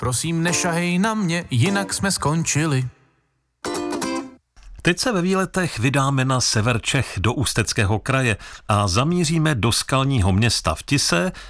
Prosím, nešahej na mě, jinak jsme skončili. Teď se ve výletech vydáme na sever Čech do Ústeckého kraje a zamíříme do skalního města v Tise,